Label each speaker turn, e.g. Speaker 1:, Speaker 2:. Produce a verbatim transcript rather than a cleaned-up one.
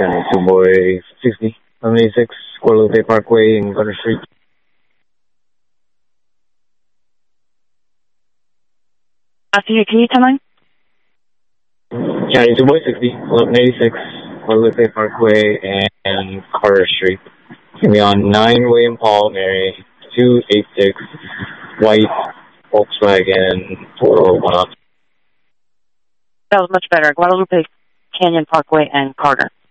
Speaker 1: County two boy sixty, eleven eighty-six, Guadalupe Parkway in Carter Street.
Speaker 2: I see you. Can you tell me?
Speaker 1: County two boy sixty, eleven eighty-six, Guadalupe Parkway and Carter Street. It's going to be on nine William Paul, Mary, two eighty-six, white Volkswagen four oh one.
Speaker 2: That was much better. Guadalupe Canyon Parkway and Carter.